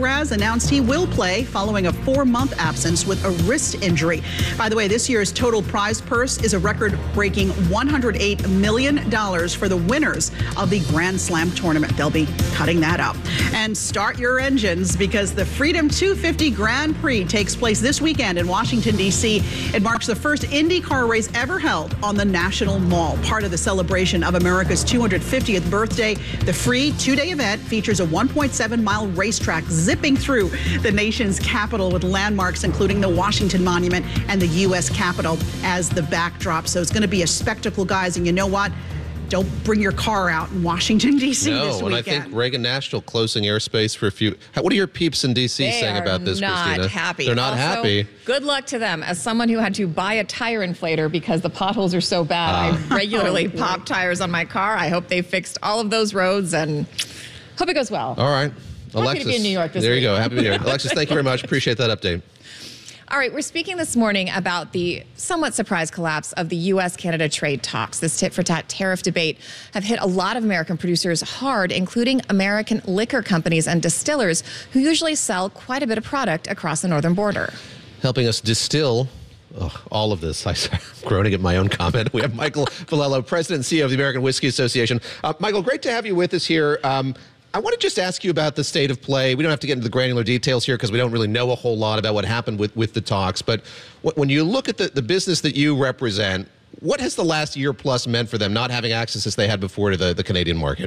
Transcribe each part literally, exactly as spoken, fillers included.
Alcaraz announced he will play following a four-month absence with a wrist injury. By the way, this year's total prize purse is a record-breaking one hundred eight million dollars for the winners of the Grand Slam tournament. They'll be cutting that up. And start your engines, because the Freedom two fifty Grand Prix takes place this weekend in Washington, D C It marks the first IndyCar race ever held on the National Mall. Part of the celebration of America's two hundred fiftieth birthday, the free two-day event features a one point seven mile racetrack zipping through the nation's capital with landmarks including the Washington Monument and the U S Capitol as the backdrop. So it's going to be a spectacle, guys. And you know what? Don't bring your car out in Washington, D C no, this weekend. No, and I think Reagan National closing airspace for a few. What are your peeps in D C they saying about this, not Christina? Happy. They're not also, happy. Good luck to them. As someone who had to buy a tire inflator because the potholes are so bad, uh. I regularly oh, pop tires on my car. I hope they fixed all of those roads and hope it goes well. All right. Happy Alexis, to be in New York this there week. you go. Happy to be here. Alexis, thank you very much. Appreciate that update. All right, we're speaking this morning about the somewhat surprise collapse of the U S Canada trade talks. This tit-for-tat tariff debate have hit a lot of American producers hard, including American liquor companies and distillers who usually sell quite a bit of product across the northern border. Helping us distill oh, all of this. I'm groaning at my own comment. We have Michael Valello, President and C E O of the American Whiskey Association. Uh, Michael, great to have you with us here. Um, I want to just ask you about the state of play. We don't have to get into the granular details here because we don't really know a whole lot about what happened with, with the talks. But when you look at the, the business that you represent, what has the last year plus meant for them, not having access as they had before to the, the Canadian market?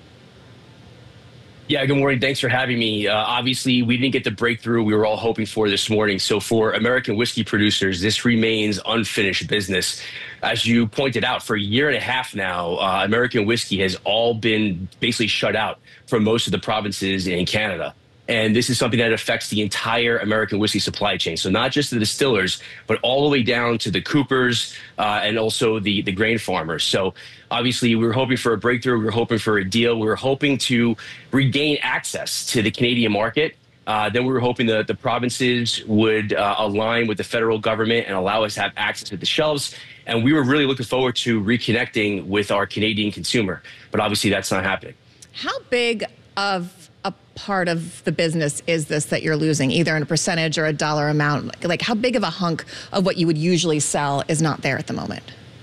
Yeah, good morning. Thanks for having me. Uh, obviously, we didn't get the breakthrough we were all hoping for this morning. So for American whiskey producers, this remains unfinished business. As you pointed out, for a year and a half now, uh, American whiskey has all been basically shut out from most of the provinces in Canada. And this is something that affects the entire American whiskey supply chain. So not just the distillers, but all the way down to the coopers uh, and also the, the grain farmers. So obviously, we were hoping for a breakthrough. We were hoping for a deal. We were hoping to regain access to the Canadian market. Uh, then we were hoping that the provinces would uh, align with the federal government and allow us to have access to the shelves. And we were really looking forward to reconnecting with our Canadian consumer. But obviously, that's not happening. How big of a part of the business is this that you're losing, either in a percentage or a dollar amount? Like, how big of a hunk of what you would usually sell is not there at the moment?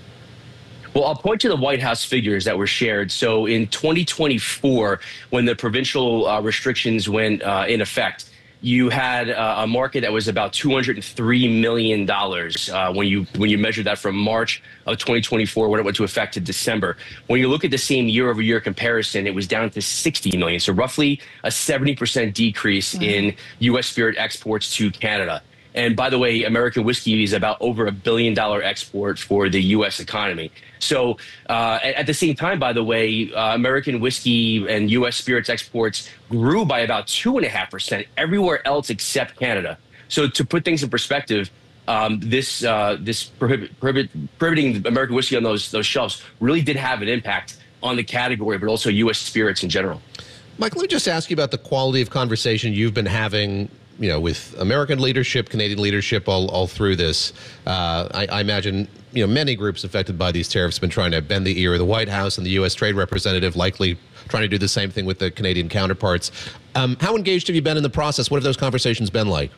Well, I'll point to the White House figures that were shared. So in twenty twenty-four, when the provincial uh, restrictions went uh, in effect, you had uh, a market that was about two hundred three million dollars uh, when you when you measure that from March of twenty twenty-four when it went to effect to December. When you look at the same year-over-year comparison, it was down to sixty million dollars, so roughly a seventy percent decrease mm-hmm. in U S spirit exports to Canada. And by the way, American whiskey is about over a billion dollar export for the U S economy. So uh, at, at the same time, by the way, uh, American whiskey and U S spirits exports grew by about two and a half percent everywhere else except Canada. So to put things in perspective, um, this uh, this prohibit, prohibit, prohibiting American whiskey on those those shelves really did have an impact on the category, but also U S spirits in general. Mike, let me just ask you about the quality of conversation you've been having, you know, with American leadership, Canadian leadership, all, all through this. Uh, I, I imagine, you know, many groups affected by these tariffs have been trying to bend the ear of the White House and the U S Trade Representative, likely trying to do the same thing with the Canadian counterparts. Um, how engaged have you been in the process? What have those conversations been like?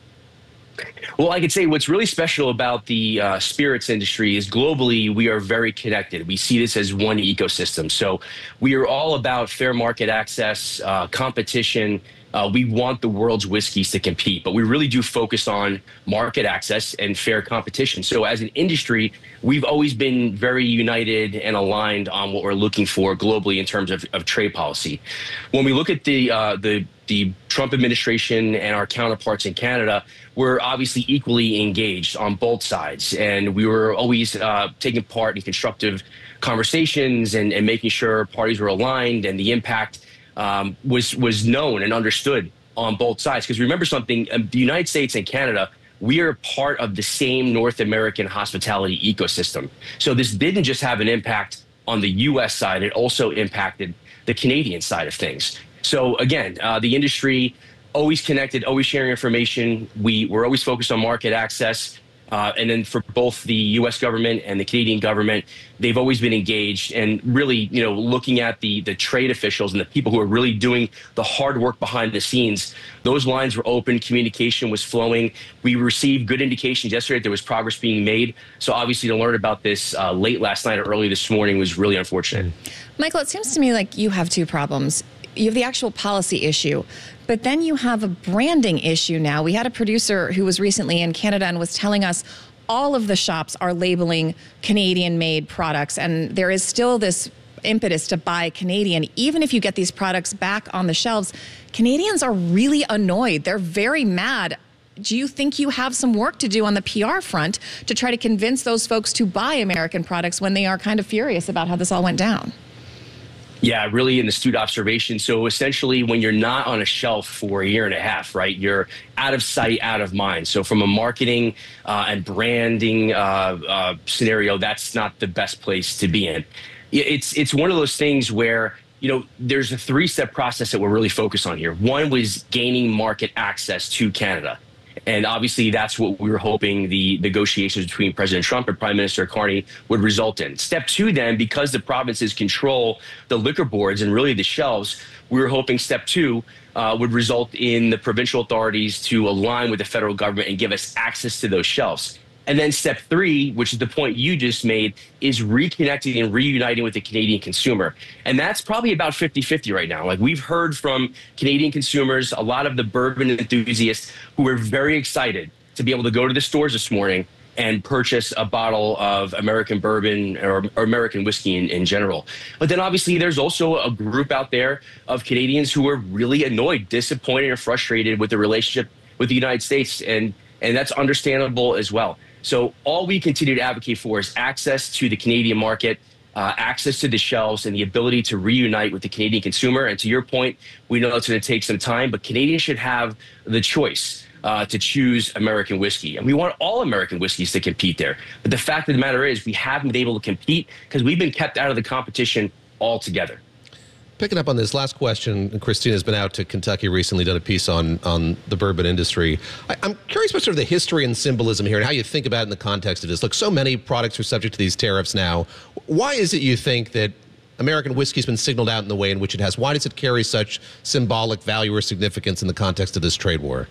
Well, I could say what's really special about the uh, spirits industry is globally we are very connected. We see this as one ecosystem. So we are all about fair market access, uh, competition. Uh, we want the world's whiskeys to compete, but we really do focus on market access and fair competition. So as an industry, we've always been very united and aligned on what we're looking for globally in terms of, of trade policy. When we look at the, uh, the, the Trump administration and our counterparts in Canada, we're obviously equally engaged on both sides. And we were always uh, taking part in constructive conversations and, and making sure parties were aligned and the impact Um, was was known and understood on both sides. Because remember something, um, the United States and Canada, we are part of the same North American hospitality ecosystem. So this didn't just have an impact on the U S side, it also impacted the Canadian side of things. So again, uh, the industry always connected, always sharing information. We, we're always focused on market access. Uh, and then for both the U S government and the Canadian government, they've always been engaged and really, you know, looking at the the trade officials and the people who are really doing the hard work behind the scenes. Those lines were open. Communication was flowing. We received good indications yesterday that there was progress being made. So obviously to learn about this uh, late last night or early this morning was really unfortunate. Michael, it seems to me like you have two problems. You have the actual policy issue, but then you have a branding issue now. We had a producer who was recently in Canada and was telling us all of the shops are labeling Canadian-made products, and there is still this impetus to buy Canadian. Even if you get these products back on the shelves, Canadians are really annoyed. They're very mad. Do you think you have some work to do on the P R front to try to convince those folks to buy American products when they are kind of furious about how this all went down? Yeah, really an astute observation. So essentially, when you're not on a shelf for a year and a half, right, you're out of sight, out of mind. So from a marketing uh, and branding uh, uh, scenario, that's not the best place to be in. It's it's one of those things where, you know, there's a three-step process that we're really focused on here. One was gaining market access to Canada. And obviously, that's what we were hoping the negotiations between President Trump and Prime Minister Carney would result in. Step two, then, because the provinces control the liquor boards and really the shelves, we were hoping step two uh, would result in the provincial authorities to align with the federal government and give us access to those shelves. And then step three, which is the point you just made, is reconnecting and reuniting with the Canadian consumer. And that's probably about fifty fifty right now. Like, we've heard from Canadian consumers, a lot of the bourbon enthusiasts who are very excited to be able to go to the stores this morning and purchase a bottle of American bourbon or, or American whiskey in, in general. But then obviously there's also a group out there of Canadians who are really annoyed, disappointed, and frustrated with the relationship with the United States. And, and that's understandable as well. So all we continue to advocate for is access to the Canadian market, uh, access to the shelves, and the ability to reunite with the Canadian consumer. And to your point, we know it's going to take some time, but Canadians should have the choice uh, to choose American whiskey. And we want all American whiskeys to compete there. But the fact of the matter is we haven't been able to compete because we've been kept out of the competition altogether. Picking up on this last question, Christina's been out to Kentucky recently, done a piece on on the bourbon industry. I, I'm curious about sort of the history and symbolism here and how you think about it in the context of this. Look, so many products are subject to these tariffs now. Why is it you think that American whiskey's been signaled out in the way in which it has? Why does it carry such symbolic value or significance in the context of this trade war?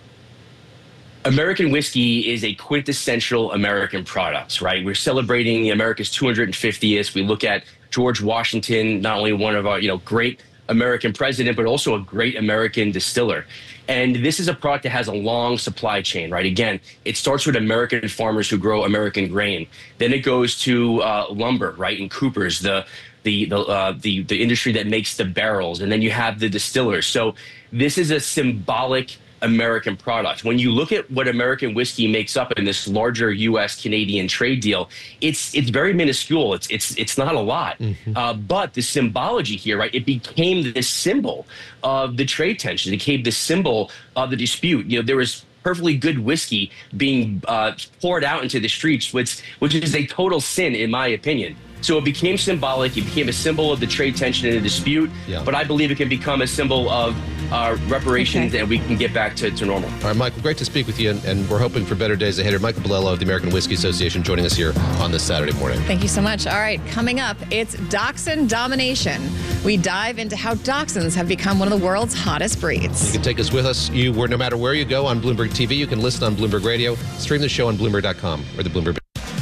American whiskey is a quintessential American product, right? We're celebrating America's two hundred fiftieth. We look at George Washington, not only one of our, you know, great American president, but also a great American distiller. And this is a product that has a long supply chain, right? Again, it starts with American farmers who grow American grain. Then it goes to uh, lumber, right? And Coopers, the the the, uh, the the industry that makes the barrels. And then you have the distillers. So this is a symbolic American product. When you look at what American whiskey makes up in this larger U S Canadian trade deal, it's it's very minuscule. It's it's it's not a lot. Mm-hmm. Uh, but the symbology here, right? It became this symbol of the trade tension. It became the symbol of the dispute. You know, there was perfectly good whiskey being uh, poured out into the streets, which which is a total sin, in my opinion. So it became symbolic. It became a symbol of the trade tension and the dispute. Yeah. But I believe it can become a symbol of uh, reparations, okay, and we can get back to, to normal. All right, Michael, great to speak with you, and, and we're hoping for better days ahead. Michael Bolello of the American Whiskey Association joining us here on this Saturday morning. Thank you so much. All right, coming up, it's Dachshund Domination. We dive into how Dachshunds have become one of the world's hottest breeds. You can take us with us. You, where no matter where you go on Bloomberg T V, you can listen on Bloomberg Radio, stream the show on Bloomberg dot com or the Bloomberg.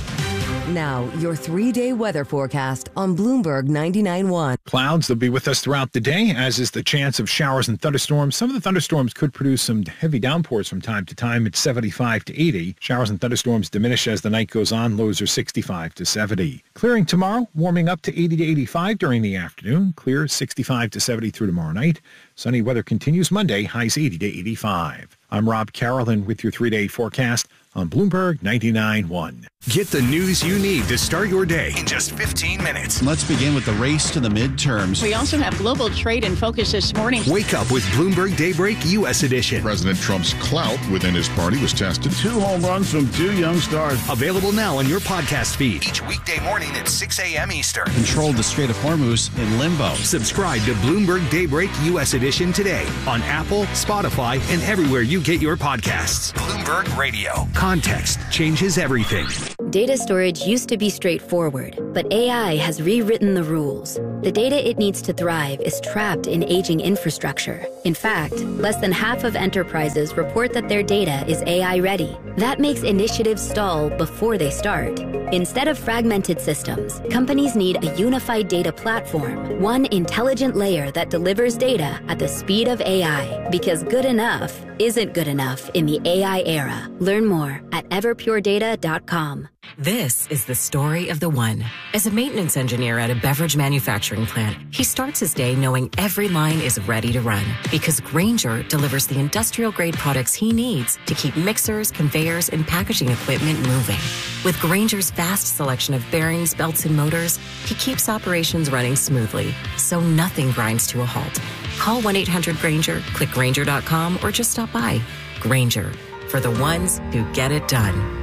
Now, your three-day weather forecast on Bloomberg ninety-nine point one. Clouds, they'll be with us throughout the day, as is the chance of showers and thunderstorms. Some of the thunderstorms could produce some heavy downpours from time to time at seventy-five to eighty. Showers and thunderstorms diminish as the night goes on. Lows are sixty-five to seventy. Clearing tomorrow, warming up to eighty to eighty-five during the afternoon. Clear sixty-five to seventy through tomorrow night. Sunny weather continues Monday, highs eighty to eighty-five. I'm Rob Carolyn with your three-day forecast on Bloomberg ninety-nine point one. Get the news you need to start your day in just fifteen minutes. Let's begin with the race to the midterms. We also have global trade in focus this morning. Wake up with Bloomberg Daybreak U S Edition. President Trump's clout within his party was tested. Two home runs from two young stars. Available now on your podcast feed. Each weekday morning at six a.m. Eastern. Controlled the Strait of Hormuz in limbo. Subscribe to Bloomberg Daybreak U S Edition today on Apple, Spotify, and everywhere you get your podcasts. Bloomberg Radio. Context changes everything. Data storage used to be straightforward, but A I has rewritten the rules. The data it needs to thrive is trapped in aging infrastructure. In fact, less than half of enterprises report that their data is A I ready. That makes initiatives stall before they start. Instead of fragmented systems, companies need a unified data platform, one intelligent layer that delivers data at the speed of A I, because good enough isn't good enough in the A I era. Learn more at everpure data dot com. This is the story of the one. As a maintenance engineer at a beverage manufacturing plant, he starts his day knowing every line is ready to run because Grainger delivers the industrial-grade products he needs to keep mixers, conveyors, and packaging equipment moving. With Grainger's vast selection of bearings, belts, and motors, he keeps operations running smoothly, so nothing grinds to a halt. Call one eight hundred Grainger, click Grainger dot com, or just stop by. Grainger, for the ones who get it done.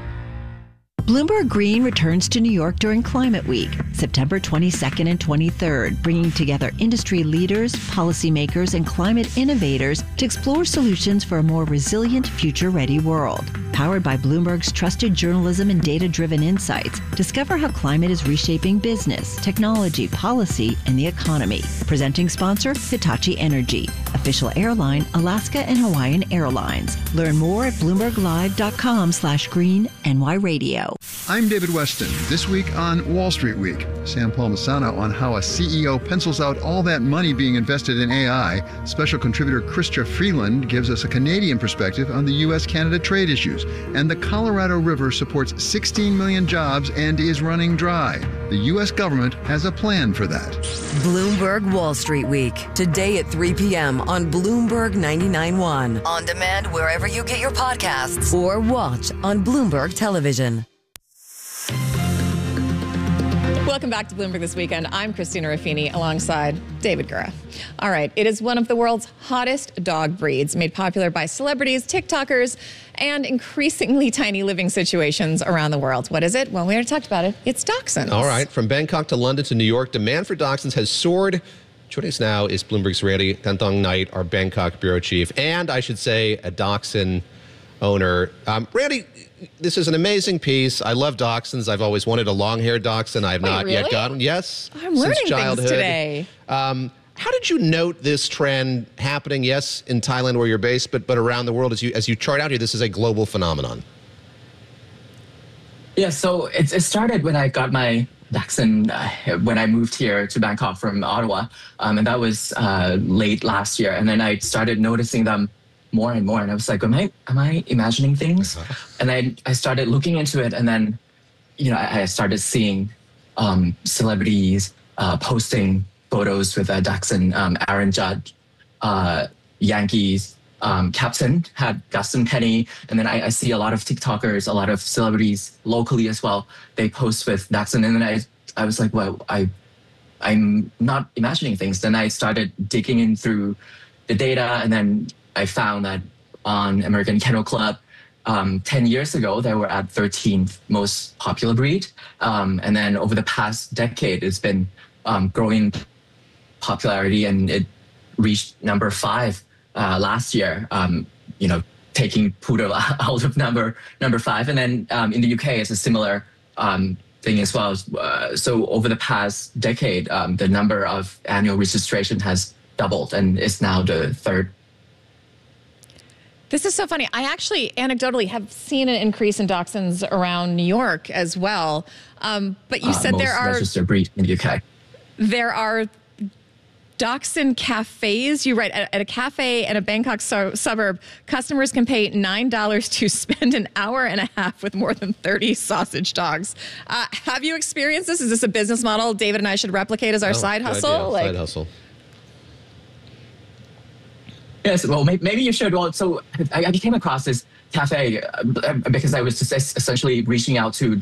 Bloomberg Green returns to New York during Climate Week, September twenty-second and twenty-third, bringing together industry leaders, policymakers, and climate innovators to explore solutions for a more resilient, future-ready world. Powered by Bloomberg's trusted journalism and data-driven insights, discover how climate is reshaping business, technology, policy, and the economy. Presenting sponsor, Hitachi Energy. Official airline, Alaska and Hawaiian Airlines. Learn more at bloomberg live dot com slash green N Y radio. I'm David Weston. This week on Wall Street Week, Sam Palmisano on how a C E O pencils out all that money being invested in A I. Special contributor Chrystia Freeland gives us a Canadian perspective on the U S Canada trade issues. And the Colorado River supports sixteen million jobs and is running dry. The U S government has a plan for that. Bloomberg Wall Street Week, today at three p.m. on Bloomberg ninety-nine point one. On demand wherever you get your podcasts. Or watch on Bloomberg Television. Welcome back to Bloomberg This Weekend. I'm Christina Ruffini alongside David Gura. All right, it is one of the world's hottest dog breeds, made popular by celebrities, TikTokers, and increasingly tiny living situations around the world. What is it? Well, we already talked about it. It's Dachshunds. All right, from Bangkok to London to New York, demand for Dachshunds has soared. Joining us now is Bloomberg's Randy Tantong Knight, our Bangkok bureau chief, and I should say a Dachshund owner. Um, Randy, this is an amazing piece. I love dachshunds. I've always wanted a long-haired dachshund. I have Wait, not really? yet gotten. Yes, I'm since learning childhood. things today. Um, how did you note this trend happening? Yes, in Thailand where you're based, but but around the world as you as you chart out here, this is a global phenomenon. Yeah, so it, it started when I got my dachshund uh, when I moved here to Bangkok from Ottawa, um, and that was uh, late last year. And then I started noticing them more and more, and I was like, am I am I imagining things? And I I started looking into it, and then, you know, I, I started seeing um, celebrities uh, posting photos with a dachshund. Um, Aaron Judge, uh, Yankees um, captain had Gaston Penny, and then I, I see a lot of TikTokers, a lot of celebrities locally as well. They post with dachshund, and then I I was like, well, I I'm not imagining things. Then I started digging in through the data, and then I found that on American Kennel Club, um, ten years ago, they were at thirteenth most popular breed. Um, and then over the past decade, it's been um, growing popularity, and it reached number five uh, last year, um, you know, taking Poodle out of number number five. And then um, in the U K, it's a similar um, thing as well. Uh, so over the past decade, um, the number of annual registration has doubled, and it's now the third. This is so funny. I actually anecdotally have seen an increase in dachshunds around New York as well. Um, but you uh, said most there are registered breed in the U K. There are dachshund cafes. You write at, at a cafe in a Bangkok su- suburb, customers can pay nine dollars to spend an hour and a half with more than thirty sausage dogs. Uh, have you experienced this? Is this a business model David and I should replicate as our Oh, side good hustle? idea. Like, Side hustle. Yes, well, maybe you should. Well, so I, I came across this cafe uh, because I was just essentially reaching out to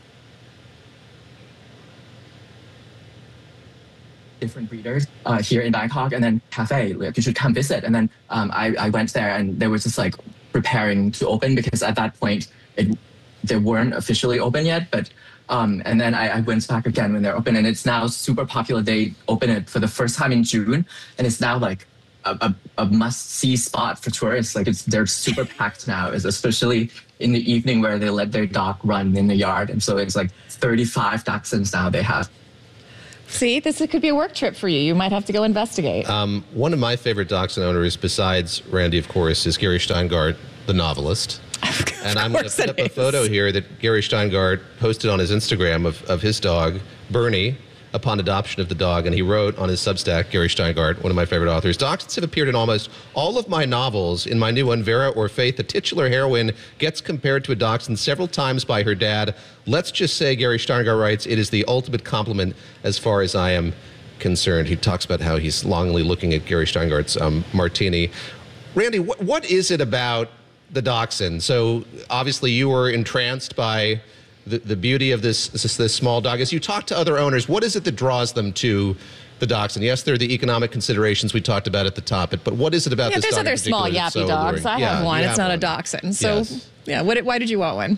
different breeders uh, here in Bangkok, and then cafe, like, you should come visit. And then um, I, I went there, and they were just like preparing to open, because at that point it, they weren't officially open yet. But um, and then I, I went back again when they're open, and it's now super popular. They opened it for the first time in June, and it's now like a, a, a must-see spot for tourists. Like it's they're super packed now, especially in the evening where they let their dog run in the yard. And so it's like thirty-five dachshunds now they have. See, this could be a work trip for you. You might have to go investigate. Um, one of my favorite dachshund owners, besides Randy, of course, is Gary Steingart, the novelist. And I'm going to put up a photo here that Gary Steingart posted on his Instagram of, of his dog, Bernie, upon adoption of the dog. And he wrote on his Substack, Gary Steingart, one of my favorite authors, dachshunds have appeared in almost all of my novels. In my new one, Vera or Faith, the titular heroine gets compared to a dachshund several times by her dad. Let's just say, Gary Steingart writes, it is the ultimate compliment as far as I am concerned. He talks about how he's longingly looking at Gary Steingart's um, martini. Randy, what, what is it about the dachshund? So obviously you were entranced by the, the beauty of this, this this small dog. As you talk to other owners, what is it that draws them to the dachshund? Yes, there are the economic considerations we talked about at the top, but, but what is it about yeah, this there's dog other small yappy so dogs. alluring? I Yeah, have one. you It's have not one. a dachshund. So Yes. yeah, what, why did you want one?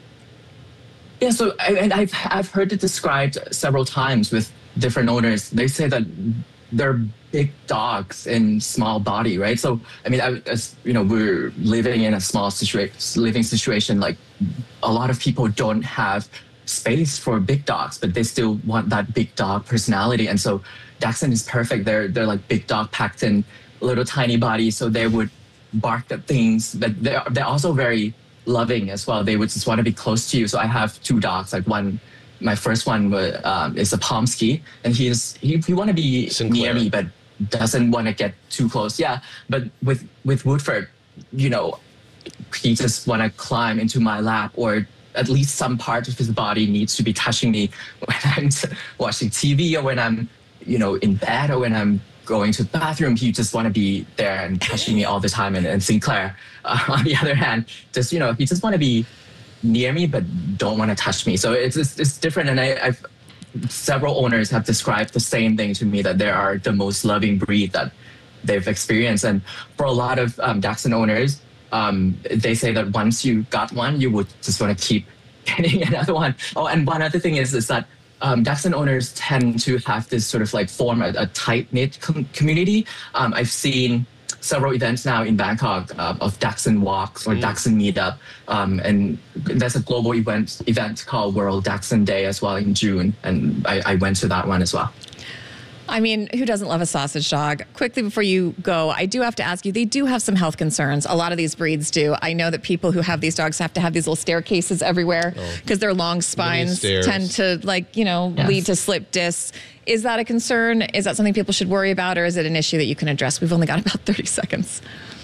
Yeah, so I, and I've I've heard it described several times with different owners. They say that they're big dogs in small body, right? So I mean, I, as you know, we're living in a small situation, living situation. Like a lot of people don't have space for big dogs, but they still want that big dog personality. And so Dachshund is perfect. They're they're like big dog packed in little tiny bodies, so they would bark at things, but they're they're also very loving as well. They would just want to be close to you. So I have two dogs. Like one, my first one was, um, is a Pomsky, and he's he he want to be Sinclair. near me, but doesn't want to get too close. Yeah, but with with Woodford, you know, he just want to climb into my lap, or at least some part of his body needs to be touching me when I'm watching T V or when I'm, you know, in bed or when I'm going to the bathroom. He just want to be there and touching me all the time. And, and Sinclair, uh, on the other hand, just, you know, he just want to be near me, but don't want to touch me. So it's, it's, it's different. And I, I've, several owners have described the same thing to me, that they are the most loving breed that they've experienced. And for a lot of um, Dachshund owners, um, they say that once you got one, you would just want to keep getting another one. Oh, and one other thing is, is that um, Dachshund owners tend to have this sort of like form a, a tight-knit com- community. Um, I've seen several events now in Bangkok uh, of Dachshund walks or mm. Dachshund meetup. Um, and there's a global event event called World Dachshund Day as well in June. And I, I went to that one as well. I mean, who doesn't love a sausage dog? Quickly before you go, I do have to ask you, they do have some health concerns. A lot of these breeds do. I know that people who have these dogs have to have these little staircases everywhere because oh. their long spines tend to, like, you know, yes. lead to slip discs. Is that a concern? Is that something people should worry about, or is it an issue that you can address? We've only got about thirty seconds.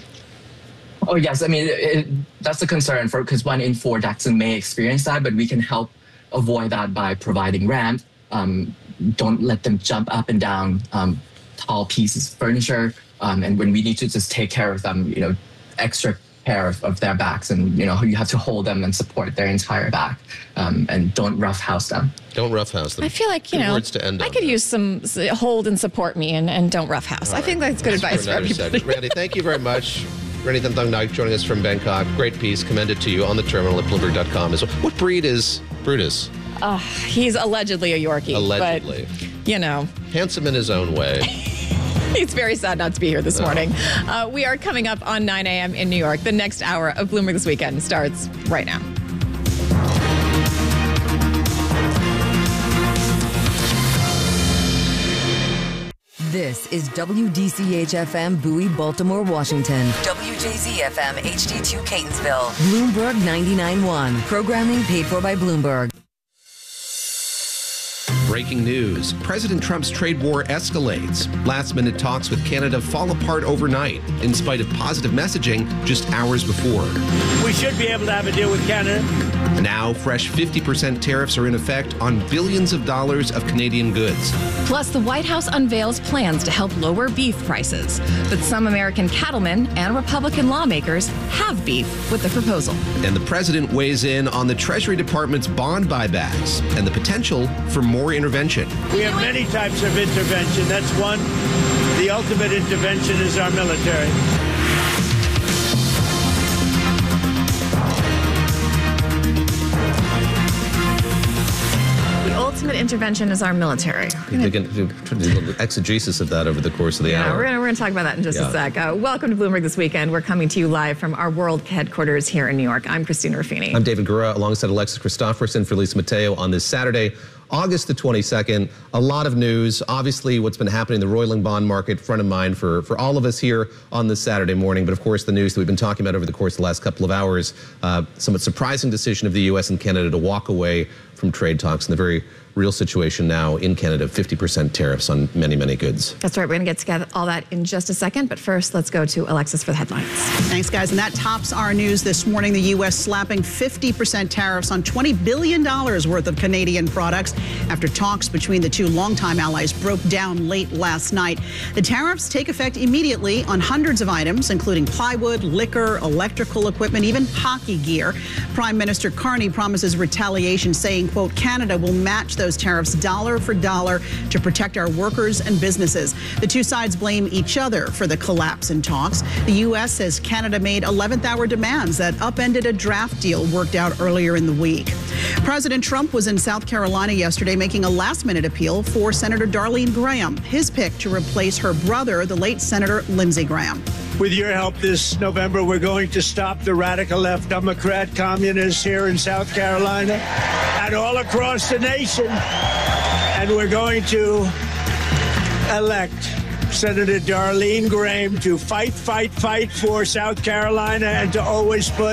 Oh, yes. I mean, it, it, that's a concern for because one in four Dachshund may experience that, but we can help avoid that by providing ramp. Um, don't let them jump up and down um, tall pieces of furniture. Um, and when we need to just take care of them, you know, extra care of, of their backs, and, you know, you have to hold them and support their entire back, um, and don't roughhouse them. Don't roughhouse them. I feel like, you good know, words to end I on could that. use some hold and support me, and, and don't roughhouse. I think that's good advice for, for everybody. Segment. Randy, thank you very much. Randy Thantong Naik joining us from Bangkok. Great piece. Commend it to you on the terminal at Bloomberg dot com as well. What breed is Brutus? Uh, he's allegedly a Yorkie. Allegedly. But, you know. Handsome in his own way. He's very sad not to be here this no. morning. Uh, we are coming up on nine a.m. in New York. The next hour of Bloomberg This Weekend starts right now. This is W D C H F M Bowie, Baltimore, Washington. W J Z F M H D two Catonsville. Bloomberg ninety-nine point one. Programming paid for by Bloomberg. Breaking news. President Trump's trade war escalates. Last-minute talks with Canada fall apart overnight, in spite of positive messaging just hours before. We should be able to have a deal with Canada. Now, fresh fifty percent tariffs are in effect on billions of dollars of Canadian goods. Plus, the White House unveils plans to help lower beef prices. But some American cattlemen and Republican lawmakers have beef with the proposal. And the president weighs in on the Treasury Department's bond buybacks and the potential for more intervention. We have many types of intervention. That's one. The ultimate intervention is our military. The ultimate intervention is our military. We're going to do a little exegesis of that over the course of the yeah, hour. We're going we're to talk about that in just yeah. a sec. Uh, welcome to Bloomberg This Weekend. We're coming to you live from our world headquarters here in New York. I'm Christina Ruffini. I'm David Gura, alongside Alexis Christopherson for Lisa Mateo on this Saturday, August the twenty-second. A lot of news. Obviously, what's been happening in the Roiling bond market, front of mind for, for all of us here on this Saturday morning. But of course, the news that we've been talking about over the course of the last couple of hours, uh, somewhat surprising decision of the U S and Canada to walk away from trade talks in the very real situation now in Canada, fifty percent tariffs on many, many goods. That's right. We're going to get together all that in just a second. But first, let's go to Alexis for the headlines. Thanks, guys. And that tops our news this morning. The U S slapping fifty percent tariffs on twenty billion dollars worth of Canadian products after talks between the two longtime allies broke down late last night. The tariffs take effect immediately on hundreds of items, including plywood, liquor, electrical equipment, even hockey gear. Prime Minister Carney promises retaliation, saying, quote, Canada will match those tariffs dollar for dollar to protect our workers and businesses. The two sides blame each other for the collapse in talks. The U S says Canada made eleventh hour demands that upended a draft deal worked out earlier in the week. President Trump was in South Carolina yesterday making a last-minute appeal for Senator Darlene Graham, his pick to replace her brother, the late Senator Lindsey Graham. With your help this November, we're going to stop the radical left Democrat communists here in South Carolina and all across the nation. And we're going to elect Senator Darlene Graham to fight, fight, fight for South Carolina and to always put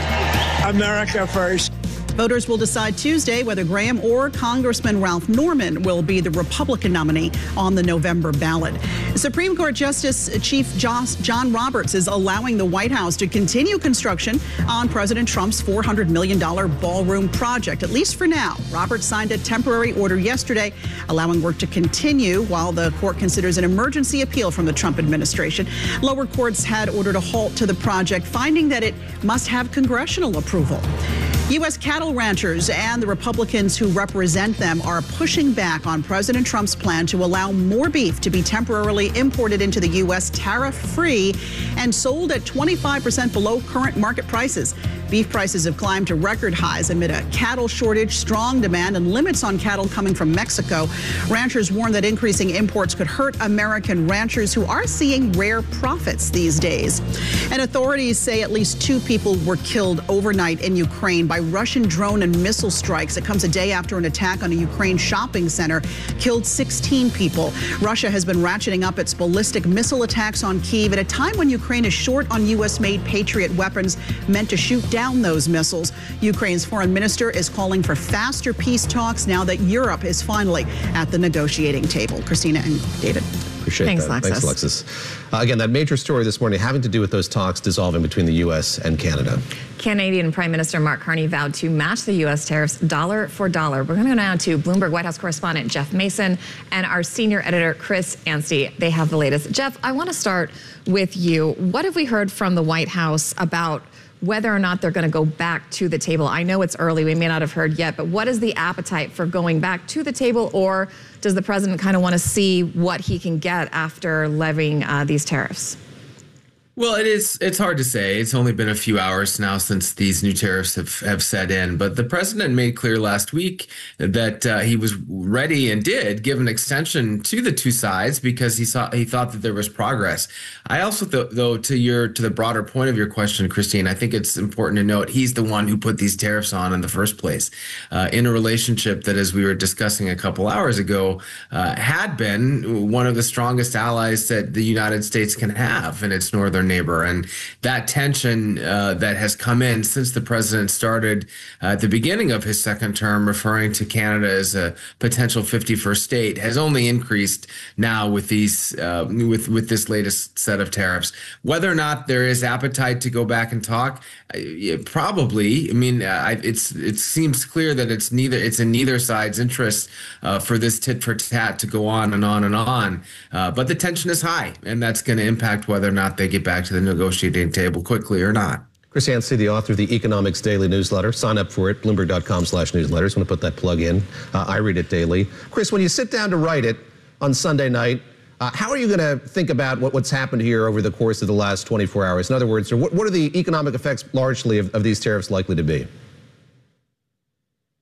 America first. Voters will decide Tuesday whether Graham or Congressman Ralph Norman will be the Republican nominee on the November ballot. Supreme Court Justice Chief John Roberts is allowing the White House to continue construction on President Trump's four hundred million dollars ballroom project, at least for now. Roberts signed a temporary order yesterday allowing work to continue while the court considers an emergency appeal from the Trump administration. Lower courts had ordered a halt to the project, finding that it must have congressional approval. U S cattle ranchers and the Republicans who represent them are pushing back on President Trump's plan to allow more beef to be temporarily imported into the U S tariff-free and sold at twenty-five percent below current market prices. Beef prices have climbed to record highs amid a cattle shortage, strong demand, and limits on cattle coming from Mexico. Ranchers warn that increasing imports could hurt American ranchers who are seeing rare profits these days. And authorities say at least two people were killed overnight in Ukraine by Russian drone and missile strikes. It comes a day after an attack on a Ukraine shopping center killed sixteen people. Russia has been ratcheting up its ballistic missile attacks on Kyiv at a time when Ukraine is short on U S-made Patriot weapons meant to shoot down those missiles. Ukraine's foreign minister is calling for faster peace talks now that Europe is finally at the negotiating table. Christina and David. Appreciate Thanks, that. Alexis. Thanks, Alexis. Uh, again, that major story this morning having to do with those talks dissolving between the U S and Canada. Canadian Prime Minister Mark Carney vowed to match the U S tariffs dollar for dollar. We're going to go now to Bloomberg White House correspondent Jeff Mason and our senior editor Chris Anstey. They have the latest. Jeff, I want to start with you. What have we heard from the White House about whether or not they're going to go back to the table? I know it's early, we may not have heard yet, but what is the appetite for going back to the table, or does the president kind of want to see what he can get after levying uh, these tariffs? Well, it is. It's hard to say. It's only been a few hours now since these new tariffs have, have set in. But the president made clear last week that uh, he was ready and did give an extension to the two sides because he saw he thought that there was progress. I also, th- though, to your to the broader point of your question, Christine, I think it's important to note he's the one who put these tariffs on in the first place uh, in a relationship that, as we were discussing a couple hours ago, uh, had been one of the strongest allies that the United States can have in its northern neighbor. And that tension uh, that has come in since the president started uh, at the beginning of his second term, referring to Canada as a potential fifty-first state, has only increased now with these uh, with with this latest set of tariffs. Whether or not there is appetite to go back and talk, uh, probably. I mean, uh, it's it seems clear that it's neither it's in neither side's interest uh, for this tit for tat to go on and on and on. Uh, but the tension is high, and that's going to impact whether or not they get back to the negotiating table quickly or not. Chris Anstey, the author of the Economics Daily newsletter. Sign up for it, bloomberg.com slash newsletters. I'm going to put that plug in. Uh, I read it daily. Chris, when you sit down to write it on Sunday night, uh, how are you going to think about what, what's happened here over the course of the last twenty-four hours? In other words, what, what are the economic effects largely of, of these tariffs likely to be?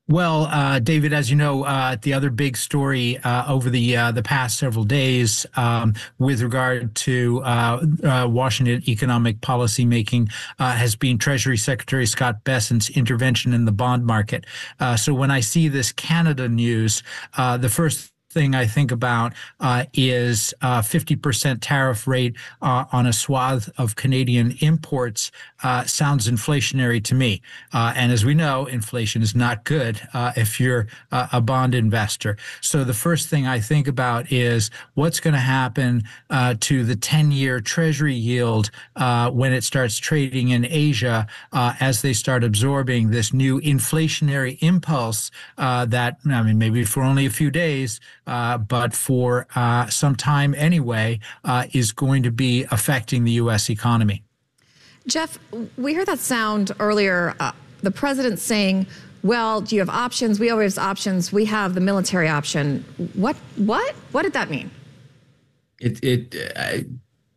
Well, uh, David, as you know, uh, the other big story uh, over the uh, the past several days um, with regard to uh, uh, Washington economic policy making uh, has been Treasury Secretary Scott Bessent's intervention in the bond market. Uh, so when I see this Canada news, uh, the first thing I think about uh, is a fifty percent tariff rate uh, on a swath of Canadian imports uh, sounds inflationary to me. Uh, and as we know, inflation is not good uh, if you're uh, a bond investor. So the first thing I think about is what's going to happen uh, to the ten-year Treasury yield uh, when it starts trading in Asia uh, as they start absorbing this new inflationary impulse uh, that, I mean, maybe for only a few days, Uh, but for uh, some time anyway, uh, is going to be affecting the U S economy. Jeff, we heard that sound earlier. Uh, the president saying, well, do you have options? We always have options. We have the military option. What, what, what did that mean? It, it, I,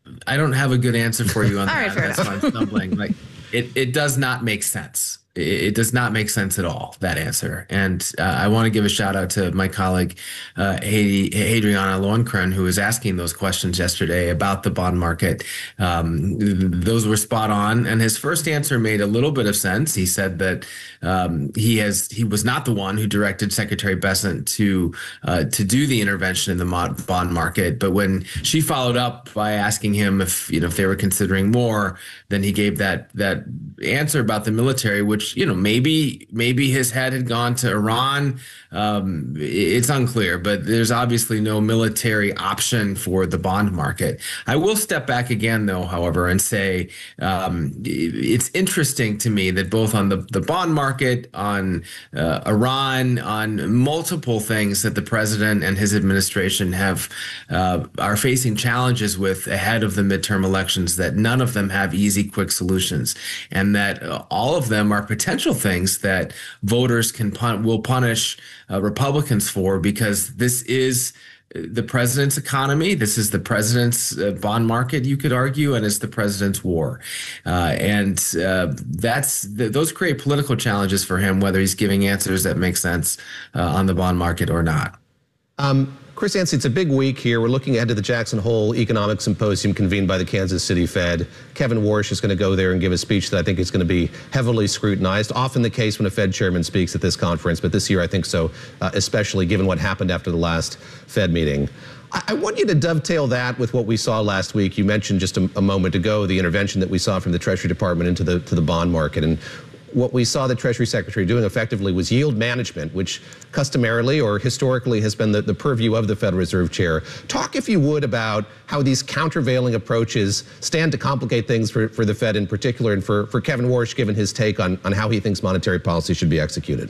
I don't have a good answer for you on All that. right, fair That's why I'm stumbling. Like, it, it does not make sense. It does not make sense at all, that answer. And uh, I want to give a shout out to my colleague, uh, Adriana Loenkron, who was asking those questions yesterday about the bond market. Um, those were spot on. And his first answer made a little bit of sense. He said that um, he has he was not the one who directed Secretary Bessent to uh, to do the intervention in the bond market. But when she followed up by asking him if, you know, if they were considering more, then he gave that that answer about the military, which, you know, maybe maybe his head had gone to Iran. Um, it's unclear, but there's obviously no military option for the bond market. I will step back again, though, however, and say um, it's interesting to me that both on the, the bond market, on uh, Iran, on multiple things that the president and his administration have uh, are facing challenges with ahead of the midterm elections, that none of them have easy, quick solutions, and that uh, all of them are potential things that voters can pun- will punish uh, Republicans for, because this is the president's economy. This is the president's uh, bond market, you could argue, and it's the president's war. Uh, and uh, that's th- those create political challenges for him, whether he's giving answers that make sense uh, on the bond market or not. Um, Chris Yancey, it's a big week here. We're looking ahead to the Jackson Hole Economic Symposium convened by the Kansas City Fed. Kevin Warsh is going to go there and give a speech that I think is going to be heavily scrutinized. Often the case when a Fed chairman speaks at this conference, but this year I think so, uh, especially given what happened after the last Fed meeting. I, I want you to dovetail that with what we saw last week. You mentioned just a, a moment ago the intervention that we saw from the Treasury Department into the to the bond market. And what we saw the Treasury Secretary doing effectively was yield management, which customarily or historically has been the, the purview of the Federal Reserve Chair. Talk, if you would, about how these countervailing approaches stand to complicate things for, for the Fed in particular, and for, for Kevin Warsh, given his take on, on how he thinks monetary policy should be executed.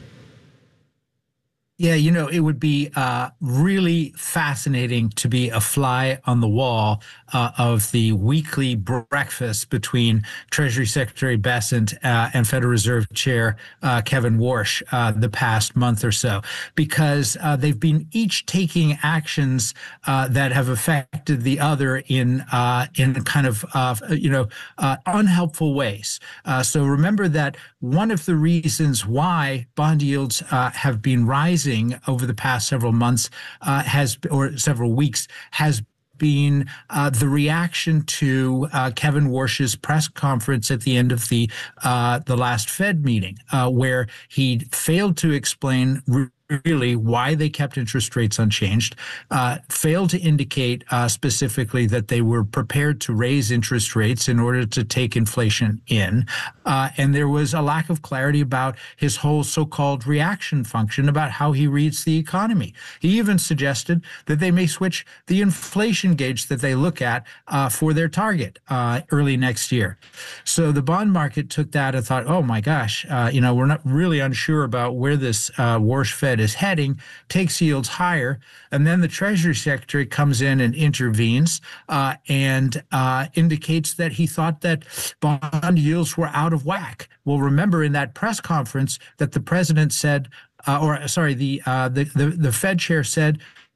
Yeah, you know, it would be uh, really fascinating to be a fly on the wall uh, of the weekly breakfast between Treasury Secretary Bessent uh, and Federal Reserve Chair uh, Kevin Warsh uh, the past month or so, because uh, they've been each taking actions uh, that have affected the other in uh, in kind of uh, you know uh, unhelpful ways. Uh, so remember that one of the reasons why bond yields uh, have been rising over the past several months uh, has, or several weeks, has been uh, the reaction to uh, Kevin Warsh's press conference at the end of the uh, the last Fed meeting, uh, where he failed to explain really why they kept interest rates unchanged, uh, failed to indicate uh, specifically that they were prepared to raise interest rates in order to take inflation in. Uh, and there was a lack of clarity about his whole so-called reaction function about how he reads the economy. He even suggested that they may switch the inflation gauge that they look at uh, for their target uh, early next year. So the bond market took that and thought, oh my gosh, uh, you know, we're not really unsure about where this uh, Warsh Fed is heading, takes yields higher, and then the Treasury Secretary comes in and intervenes uh, and uh, indicates that he thought that bond yields were out of whack. Well, remember in that press conference that the president said, uh, or sorry, the, uh, the the the Fed chair said,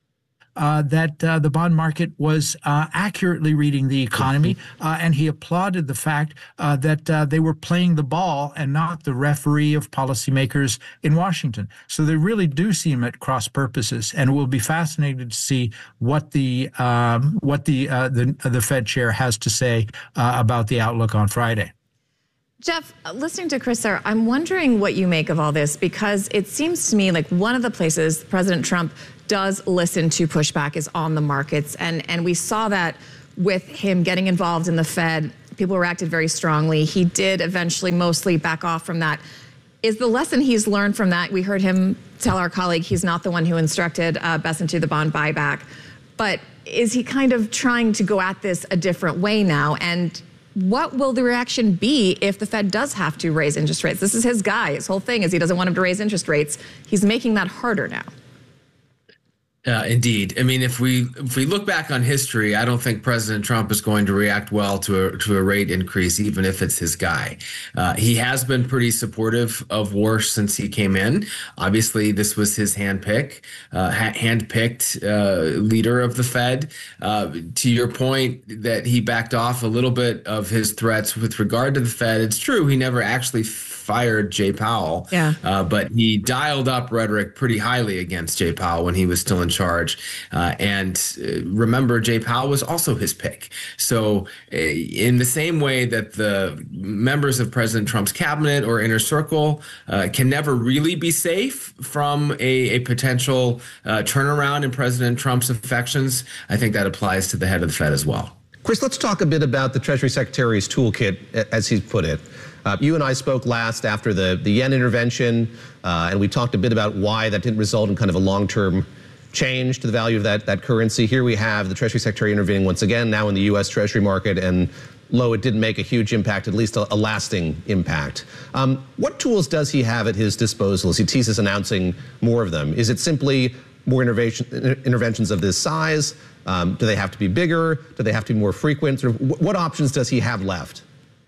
uh, that uh, the bond market was uh, accurately reading the economy, uh, and he applauded the fact uh, that uh, they were playing the ball and not the referee of policymakers in Washington. So they really do seem at cross purposes, and it will be fascinating to see what the um, what the, uh, the the Fed chair has to say uh, about the outlook on Friday. Jeff, listening to Chris there, I'm wondering what you make of all this, because it seems to me like one of the places President Trump does listen to pushback is on the markets. And, and we saw that with him getting involved in the Fed. People reacted very strongly. He did eventually mostly back off from that. Is the lesson he's learned from that? We heard him tell our colleague he's not the one who instructed uh, Bessent to the bond buyback. But is he kind of trying to go at this a different way now? And what will the reaction be if the Fed does have to raise interest rates? This is his guy. His whole thing is he doesn't want him to raise interest rates. He's making that harder now. Uh, indeed. I mean, if we if we look back on history, I don't think President Trump is going to react well to a, to a rate increase, even if it's his guy. Uh, he has been pretty supportive of Warsh since he came in. Obviously, this was his handpick, uh, handpicked uh, leader of the Fed. Uh, to your point that he backed off a little bit of his threats with regard to the Fed, it's true. He never actually fired Jay Powell, yeah. uh, but he dialed up rhetoric pretty highly against Jay Powell when he was still in charge. Uh, and uh, remember, Jay Powell was also his pick. So uh, in the same way that the members of President Trump's cabinet or inner circle uh, can never really be safe from a, a potential uh, turnaround in President Trump's affections, I think that applies to the head of the Fed as well. Chris, let's talk a bit about the Treasury Secretary's toolkit, as he's put it. Uh, you and I spoke last after the, the yen intervention, uh, and we talked a bit about why that didn't result in kind of a long-term change to the value of that, that currency. Here we have the Treasury Secretary intervening once again, now in the U S Treasury market, and lo, it didn't make a huge impact, at least a, a lasting impact. Um, what tools does he have at his disposal as he teases announcing more of them? Is it simply more intervention, interventions of this size? Um, do they have to be bigger? Do they have to be more frequent? Sort of, what options does he have left?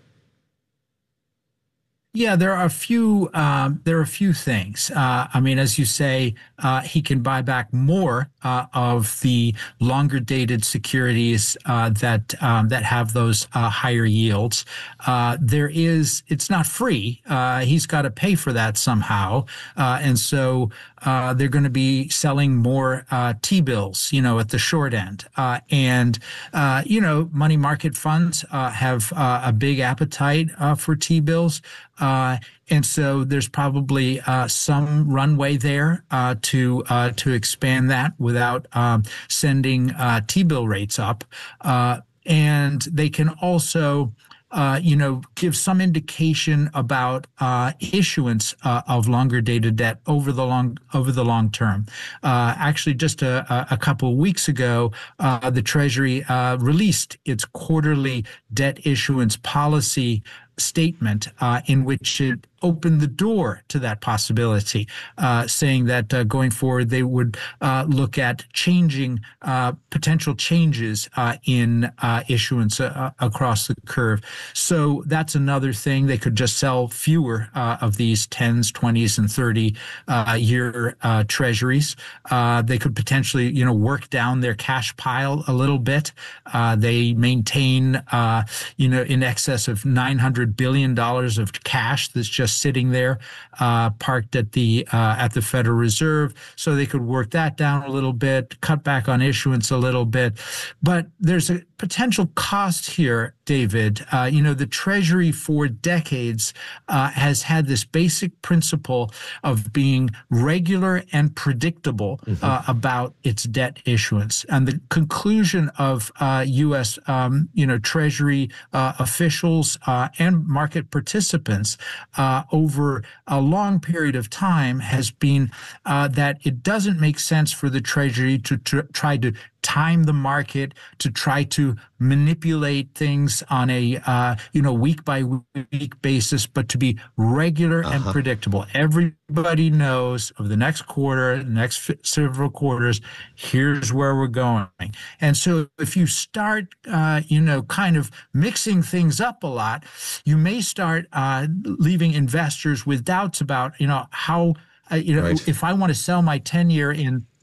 Yeah, there are a few. Um, there are a few things. Uh, I mean, as you say, uh, he can buy back more uh, of the longer-dated securities uh, that um, that have those uh, higher yields. Uh, there is. It's not free. Uh, he's got to pay for that somehow, uh, and so uh, they're going to be selling more uh, T-bills, you know, at the short end, uh, and uh, you know, money market funds uh, have uh, a big appetite uh, for T-bills. Uh, and so there's probably uh, some runway there uh, to uh, to expand that without um, sending uh, T-bill rates up. Uh, and they can also Uh, you know, give some indication about uh, issuance uh, of longer dated debt over the long over the long term. Uh, actually, just a, a couple of weeks ago, uh, the Treasury uh, released its quarterly debt issuance policy statement uh, in which it opened the door to that possibility, uh, saying that uh, going forward they would uh, look at changing uh, potential changes uh, in uh, issuance uh, across the curve. So that's another thing. They could just sell fewer uh, of these tens, twenties, and thirty uh, year uh, treasuries. Uh, they could potentially, you know, work down their cash pile a little bit. Uh, they maintain, uh, you know, in excess of nine hundred billion dollars of cash that's just sitting there, uh, parked at the uh, at the Federal Reserve, so they could work that down a little bit, cut back on issuance a little bit. But there's a potential cost here, David. Uh, you know, the Treasury for decades uh, has had this basic principle of being regular and predictable mm-hmm. uh, about its debt issuance. And the conclusion of uh, U S um, you know, Treasury uh, officials uh, and market participants uh, over a long period of time has been uh, that it doesn't make sense for the Treasury to tr- try to time the market, to try to manipulate things on a uh, you know week by week basis, but to be regular uh-huh. and predictable. Everybody knows of the next quarter, the next f- several quarters, here's where we're going. And so if you start uh, you know kind of mixing things up a lot, you may start uh, leaving investors with doubts about you know how uh, you know right. if I want to sell my ten year in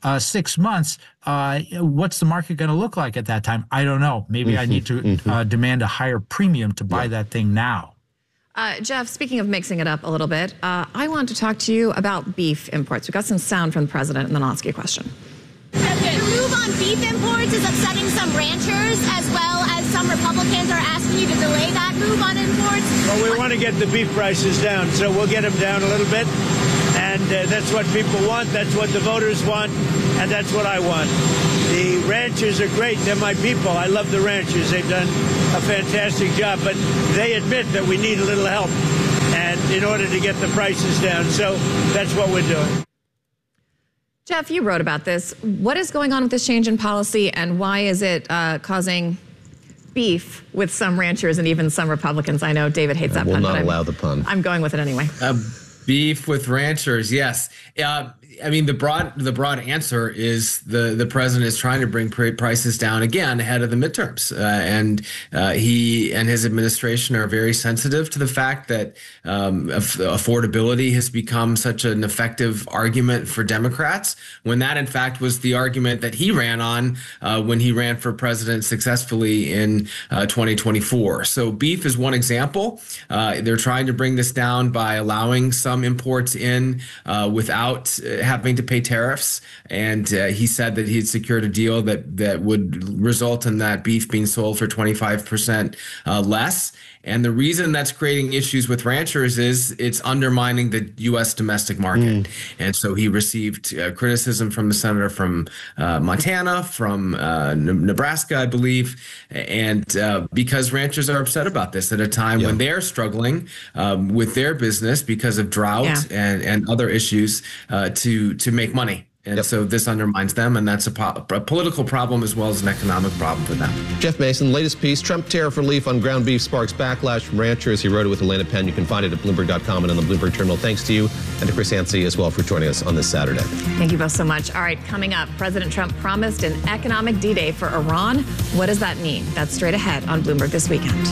uh, six months, uh, what's the market going to look like at that time? I don't know. Maybe mm-hmm, I need to mm-hmm. uh, demand a higher premium to buy yeah. that thing now. Uh, Jeff, speaking of mixing it up a little bit, uh, I want to talk to you about beef imports. We've got some sound from the president, and then I'll ask you a question. The move on beef imports is upsetting some ranchers, as well as some Republicans are asking you to delay that move on imports. Well, we want to get the beef prices down, so we'll get them down a little bit. And uh, that's what people want, that's what the voters want, and that's what I want. The ranchers are great. They're my people. I love the ranchers. They've done a fantastic job, but they admit that we need a little help and in order to get the prices down. So that's what we're doing. Jeff, you wrote about this. What is going on with this change in policy, and why is it uh, causing beef with some ranchers and even some Republicans? I know David hates that pun. pun. Will not allow I'm, the pun. I'm going with it anyway. Uh, beef with ranchers, yes. Uh, I mean, the broad the broad answer is the the president is trying to bring prices down again ahead of the midterms, uh, and uh, he and his administration are very sensitive to the fact that um, affordability has become such an effective argument for Democrats, when that in fact was the argument that he ran on uh, when he ran for president successfully in uh, twenty twenty-four. So beef is one example. Uh, they're trying to bring this down by allowing some imports in uh, without uh, having to pay tariffs, and uh, he said that he had secured a deal that that would result in that beef being sold for twenty-five percent uh, less. And the reason that's creating issues with ranchers is it's undermining the U S domestic market. Mm. And so he received uh, criticism from the senator from uh, Montana, from uh, Nebraska, I believe, and uh, because ranchers are upset about this at a time yeah. when they're struggling um, with their business because of drought yeah. and, and other issues uh, to to make money. And yep. so this undermines them, and that's a, po- a political problem as well as an economic problem for them. Jeff Mason, latest piece, Trump tariff relief on ground beef sparks backlash from ranchers. He wrote it with Elena Penn. You can find it at Bloomberg dot com and on the Bloomberg Terminal. Thanks to you and to Chris Yancey as well for joining us on this Saturday. Thank you both so much. All right, coming up, President Trump promised an economic D-Day for Iran. What does that mean? That's straight ahead on Bloomberg This Weekend.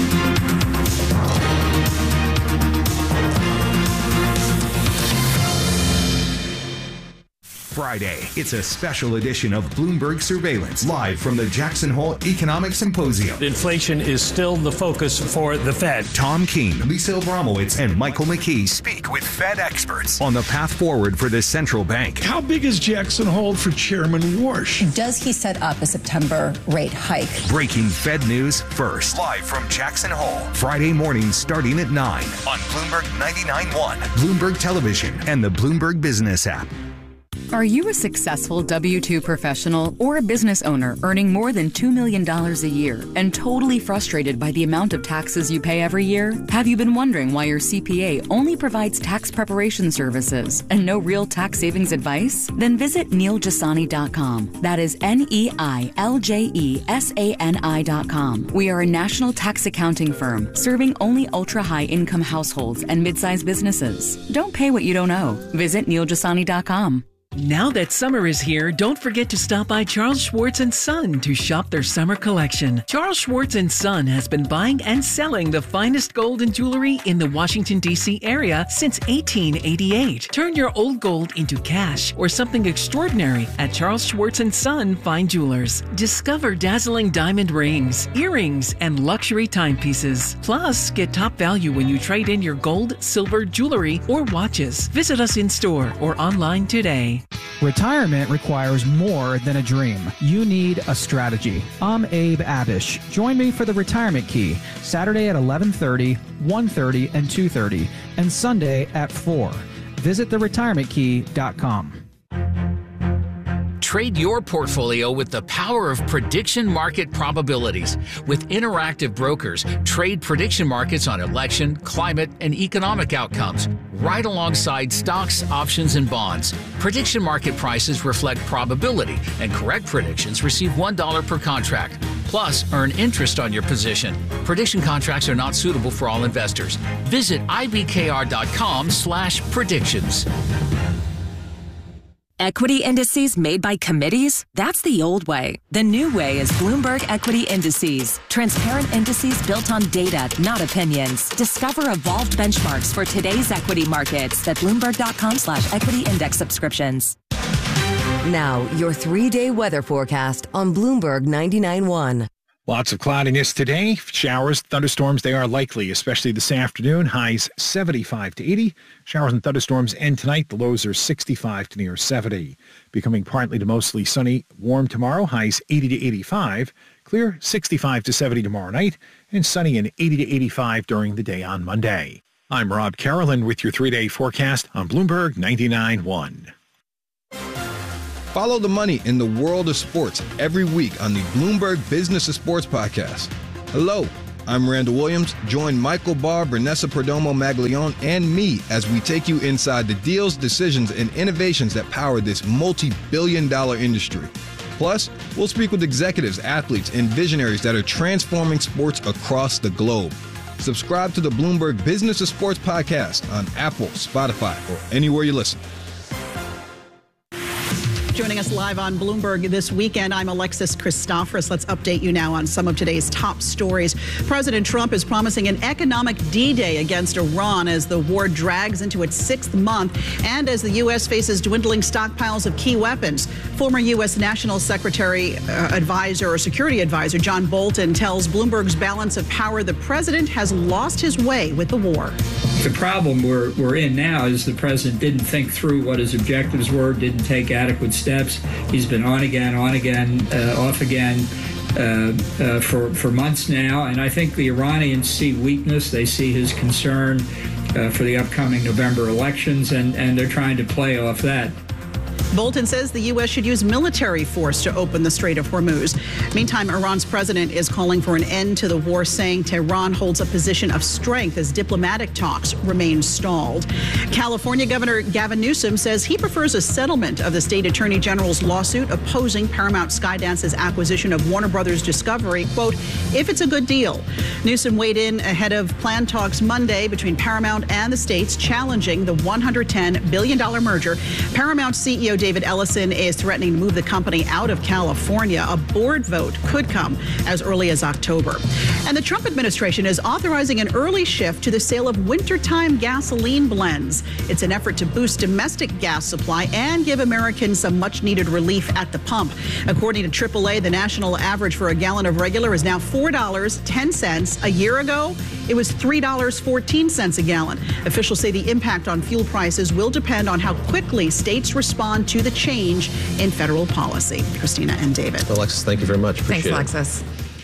Friday, it's a special edition of Bloomberg Surveillance, live from the Jackson Hole Economic Symposium. Inflation is still the focus for the Fed. Tom Keene, Lisa Abramowitz, and Michael McKee speak with Fed experts on the path forward for the central bank. How big is Jackson Hole for Chairman Warsh? Does he set up a September rate hike? Breaking Fed news first. Live from Jackson Hole. Friday mornings starting at nine on Bloomberg ninety-nine point one, Bloomberg Television, and the Bloomberg Business app. Are you a successful W two professional or a business owner earning more than two million dollars a year and totally frustrated by the amount of taxes you pay every year? Have you been wondering why your C P A only provides tax preparation services and no real tax savings advice? Then visit Neil Jasani dot com. That is N E I L J E S A N I dot com. We are a national tax accounting firm serving only ultra-high income households and mid-sized businesses. Don't pay what you don't owe. Visit Neil Jasani dot com. Now that summer is here, don't forget to stop by Charles Schwartz and Son to shop their summer collection. Charles Schwartz and Son has been buying and selling the finest gold and jewelry in the Washington, D C area since eighteen eighty-eight. Turn your old gold into cash or something extraordinary at Charles Schwartz and Son Fine Jewelers. Discover dazzling diamond rings, earrings, and luxury timepieces. Plus, get top value when you trade in your gold, silver, jewelry, or watches. Visit us in store or online today. Retirement requires more than a dream. You need a strategy. I'm Abe Abish. Join me for the Retirement Key, Saturday at eleven thirty, one thirty, and two thirty, and Sunday at four. Visit the retirement key dot com. Trade your portfolio with the power of prediction market probabilities. With Interactive Brokers, trade prediction markets on election, climate, and economic outcomes, right alongside stocks, options, and bonds. Prediction market prices reflect probability, and correct predictions receive one dollar per contract. Plus, earn interest on your position. Prediction contracts are not suitable for all investors. Visit I B K R dot com slash predictions. Equity indices made by committees? That's the old way. The new way is Bloomberg Equity Indices. Transparent indices built on data, not opinions. Discover evolved benchmarks for today's equity markets at Bloomberg dot com slash equity index subscriptions. Now, your three-day weather forecast on Bloomberg ninety-nine point one. Lots of cloudiness today. Showers, thunderstorms, they are likely, especially this afternoon. Highs seventy-five to eighty. Showers and thunderstorms end tonight. The lows are sixty-five to near seventy. Becoming partly to mostly sunny, warm tomorrow. Highs eighty to eighty-five. Clear, sixty-five to seventy tomorrow night. And sunny and eighty to eighty-five during the day on Monday. I'm Rob Carolyn with your three-day forecast on Bloomberg ninety-nine point one. Follow the money in the world of sports every week on the Bloomberg Business of Sports podcast. Hello, I'm Randall Williams. Join Michael Barr, Vanessa Perdomo Maglione, and me as we take you inside the deals, decisions, and innovations that power this multi-billion dollar industry. Plus, we'll speak with executives, athletes, and visionaries that are transforming sports across the globe. Subscribe to the Bloomberg Business of Sports podcast on Apple, Spotify, or anywhere you listen. Joining us live on Bloomberg this weekend, I'm Alexis Christoforous. Let's update you now on some of today's top stories. President Trump is promising an economic D-Day against Iran as the war drags into its sixth month and as the U S faces dwindling stockpiles of key weapons. Former U S National Secretary uh, Advisor or Security Advisor John Bolton tells Bloomberg's Balance of Power the president has lost his way with the war. The problem we're, we're in now is the president didn't think through what his objectives were, didn't take adequate steps. He's been on again, on again, uh, off again uh, uh, for, for months now. And I think the Iranians see weakness. They see his concern uh, for the upcoming November elections, and, and they're trying to play off that. Bolton says the U S should use military force to open the Strait of Hormuz. Meantime, Iran's president is calling for an end to the war, saying Tehran holds a position of strength as diplomatic talks remain stalled. California Governor Gavin Newsom says he prefers a settlement of the state attorney general's lawsuit opposing Paramount Skydance's acquisition of Warner Brothers Discovery, quote, if it's a good deal. Newsom weighed in ahead of planned talks Monday between Paramount and the states challenging the one hundred ten billion dollars merger. Paramount C E O David Ellison is threatening to move the company out of California. A board vote could come as early as October. And the Trump administration is authorizing an early shift to the sale of wintertime gasoline blends. It's an effort to boost domestic gas supply and give Americans some much-needed relief at the pump. According to triple A, the national average for a gallon of regular is now four dollars and ten cents. A year ago, it was three dollars and fourteen cents a gallon. Officials say the impact on fuel prices will depend on how quickly states respond to the change in federal policy. Christina and David. Alexis, thank you very much. Appreciate Thanks, Alexis.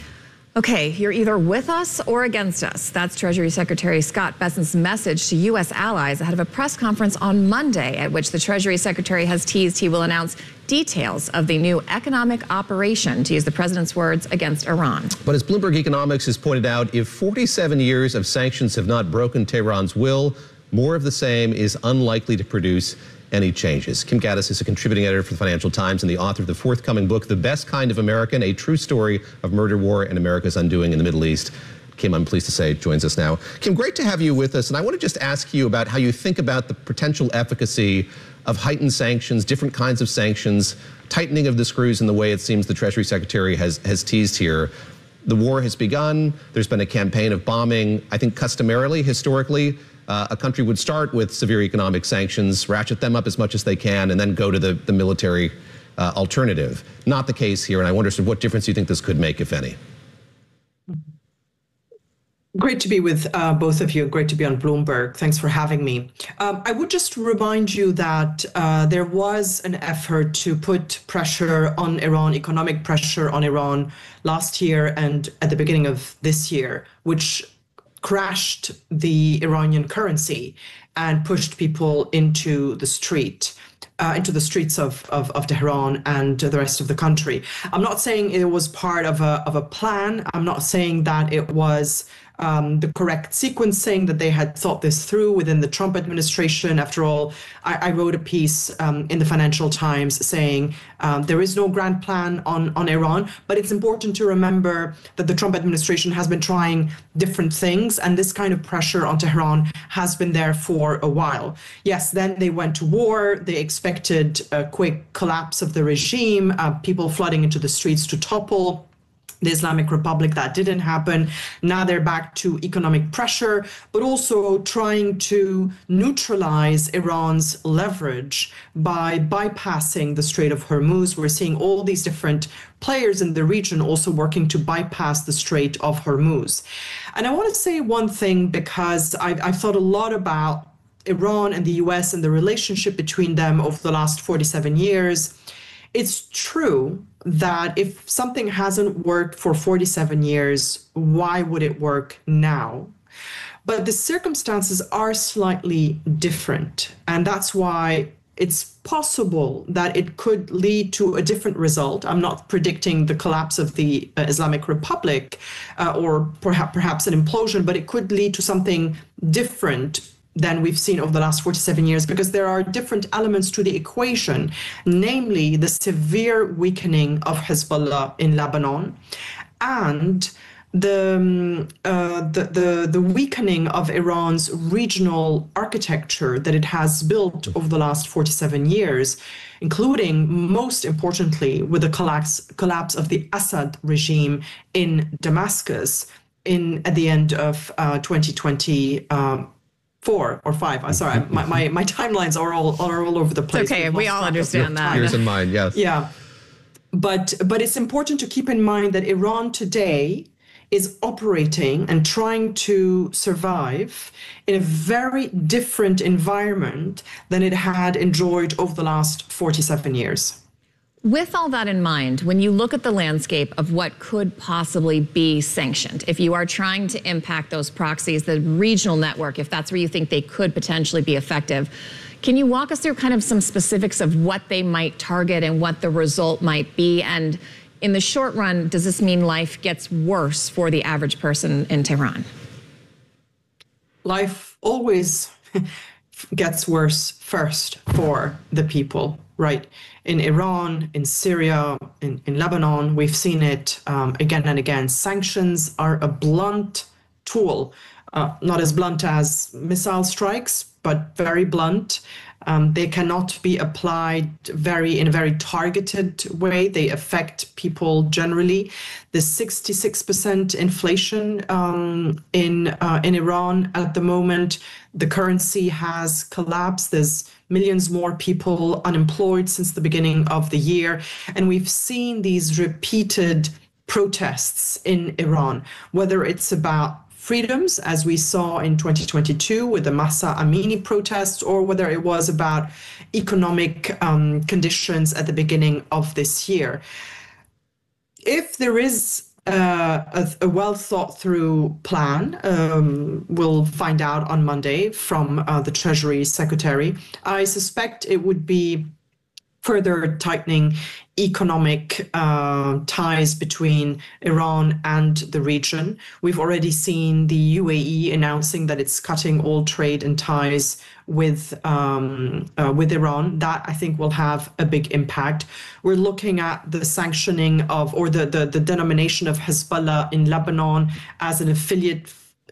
Okay, you're either with us or against us. That's Treasury Secretary Scott Bessent's message to U S allies ahead of a press conference on Monday, at which the Treasury Secretary has teased he will announce details of the new economic operation, to use the president's words, against Iran. But as Bloomberg Economics has pointed out, if forty-seven years of sanctions have not broken Tehran's will, more of the same is unlikely to produce any changes. Kim Gaddis is a contributing editor for the Financial Times and the author of the forthcoming book, The Best Kind of American, a true story of murder, war, and America's undoing in the Middle East. Kim, I'm pleased to say, joins us now. Kim, great to have you with us. And I want to just ask you about how you think about the potential efficacy of heightened sanctions, different kinds of sanctions, tightening of the screws in the way it seems the Treasury Secretary has, has teased here. The war has begun. There's been a campaign of bombing. I think customarily, historically, Uh, a country would start with severe economic sanctions, ratchet them up as much as they can, and then go to the, the military uh, alternative. Not the case here, and I wonder sort of what difference you think this could make, if any. Great to be with uh, both of you. Great to be on Bloomberg. Thanks for having me. Um, I would just remind you that uh, there was an effort to put pressure on Iran, economic pressure on Iran last year and at the beginning of this year, which crashed the Iranian currency and pushed people into the street, uh, into the streets of, of, of Tehran and the rest of the country. I'm not saying it was part of a, of a plan. I'm not saying that it was um, the correct sequencing, that they had thought this through within the Trump administration. After all, I, I wrote a piece um, in the Financial Times saying um, there is no grand plan on, on Iran, but it's important to remember that the Trump administration has been trying different things, and this kind of pressure on Tehran has been there for a while. Yes, then they went to war. They expected a quick collapse of the regime, uh, people flooding into the streets to topple the Islamic Republic. That didn't happen. Now they're back to economic pressure, but also trying to neutralize Iran's leverage by bypassing the Strait of Hormuz. We're seeing all these different players in the region also working to bypass the Strait of Hormuz. And I want to say one thing, because I've, I've thought a lot about Iran and the U S and the relationship between them over the last forty-seven years. It's true that if something hasn't worked for forty-seven years, why would it work now? But the circumstances are slightly different. And that's why it's possible that it could lead to a different result. I'm not predicting the collapse of the uh, Islamic Republic uh, or perhaps, perhaps an implosion, but it could lead to something different than we've seen over the last forty-seven years, because there are different elements to the equation, namely the severe weakening of Hezbollah in Lebanon and the, um, uh, the, the, the weakening of Iran's regional architecture that it has built over the last forty-seven years, including, most importantly, with the collapse, collapse of the Assad regime in Damascus in at the end of uh, twenty twenty. Um, Four or five. I'm sorry, my, my, my timelines are all are all over the place. It's okay, we all understand that. Yours and mine, yes. Yeah, but but it's important to keep in mind that Iran today is operating and trying to survive in a very different environment than it had enjoyed over the last forty-seven years. With all that in mind, when you look at the landscape of what could possibly be sanctioned, if you are trying to impact those proxies, the regional network, if that's where you think they could potentially be effective, can you walk us through kind of some specifics of what they might target and what the result might be? And in the short run, does this mean life gets worse for the average person in Tehran? Life always gets worse first for the people, right? In Iran, in Syria, in, in Lebanon, we've seen it um, again and again. Sanctions are a blunt tool, uh, not as blunt as missile strikes, but very blunt. Um, they cannot be applied very in a very targeted way. They affect people generally. The sixty-six percent inflation um, in uh, in Iran at the moment, the currency has collapsed. There's millions more people unemployed since the beginning of the year. And we've seen these repeated protests in Iran, whether it's about freedoms, as we saw in twenty twenty-two with the Mahsa Amini protests, or whether it was about economic um, conditions at the beginning of this year. If there is uh, a, a well thought through plan, um, we'll find out on Monday from uh, the Treasury Secretary. I suspect it would be further tightening economic uh, ties between Iran and the region. We've already seen the U A E announcing that it's cutting all trade and ties with um, uh, with Iran. That, I think, will have a big impact. We're looking at the sanctioning of, or the, the, the denomination of Hezbollah in Lebanon as an affiliate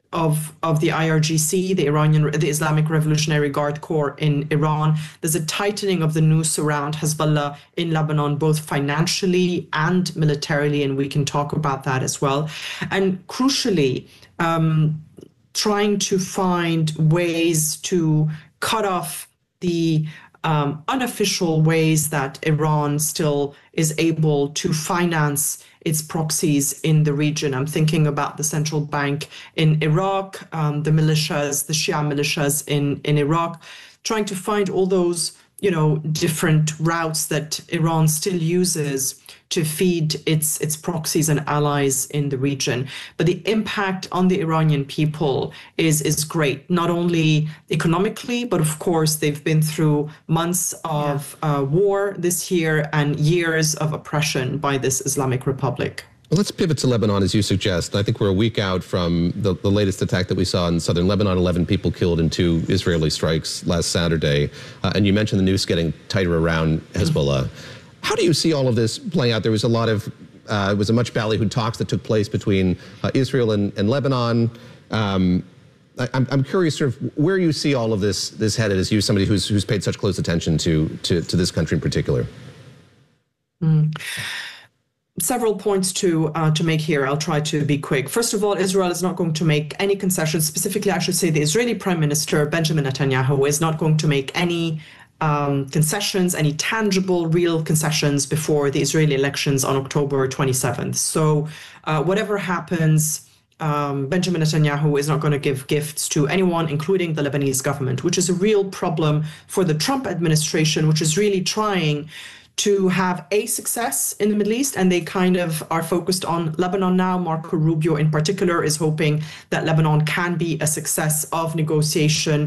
of of the I R G C, the Iranian, the Islamic Revolutionary Guard Corps in Iran. There's a tightening of the noose around Hezbollah in Lebanon, both financially and militarily, and we can talk about that as well. And crucially, um, trying to find ways to cut off the um, unofficial ways that Iran still is able to finance its proxies in the region. I'm thinking about the central bank in Iraq, um, the militias, the Shia militias in, in Iraq, trying to find all those, you know, different routes that Iran still uses to feed its its proxies and allies in the region. But the impact on the Iranian people is is great, not only economically, but of course they've been through months of yeah. uh, war this year and years of oppression by this Islamic Republic. Well, let's pivot to Lebanon, as you suggest. I think we're a week out from the, the latest attack that we saw in southern Lebanon, eleven people killed in two Israeli strikes last Saturday. Uh, and you mentioned the noose getting tighter around Hezbollah. Mm-hmm. How do you see all of this playing out? There was a lot of, uh, it was a much ballyhooed talks that took place between uh, Israel and, and Lebanon. Um, I, I'm, I'm curious sort of where you see all of this this headed, as you, somebody who's, who's paid such close attention to, to, to this country in particular. Mm. several points to uh, to make here. I'll try to be quick. First of all, Israel is not going to make any concessions. Specifically, I should say the Israeli Prime Minister, Benjamin Netanyahu, is not going to make any um, concessions, any tangible, real concessions before the Israeli elections on October twenty-seventh. So uh, whatever happens, um, Benjamin Netanyahu is not going to give gifts to anyone, including the Lebanese government, which is a real problem for the Trump administration, which is really trying to have a success in the Middle East, and they kind of are focused on Lebanon now. Marco Rubio in particular is hoping that Lebanon can be a success of negotiation,